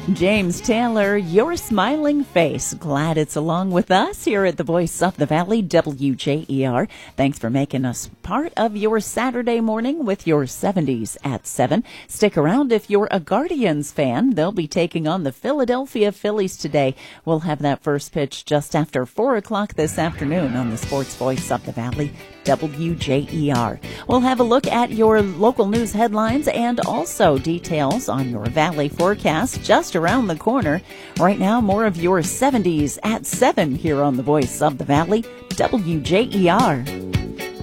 James Taylor, your smiling face. Glad it's along with us here at the Voice of the Valley, WJER. Thanks for making us part of your Saturday morning with your 70s at 7. Stick around if you're a Guardians fan. They'll be taking on the Philadelphia Phillies today. We'll have that first pitch just after 4 o'clock this afternoon on the Sports Voice of the Valley, WJER. We'll have a look at your local news headlines and also details on your Valley forecast just around the corner. Right now, more of your 70s at 7 here on the Voice of the Valley, WJER.